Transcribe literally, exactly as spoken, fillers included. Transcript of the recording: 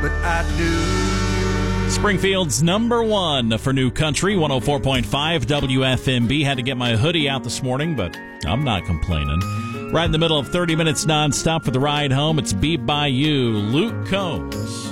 but I do. Springfield's number one for New Country, one oh four point five W F M B. Had to get my hoodie out this morning, but I'm not complaining. Right in the middle of thirty minutes nonstop for the ride home, it's Beat by You, Luke Combs.